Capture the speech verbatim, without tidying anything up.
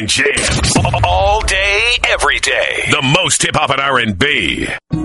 weekend jams. All day, every day. The most hip hop and R and B.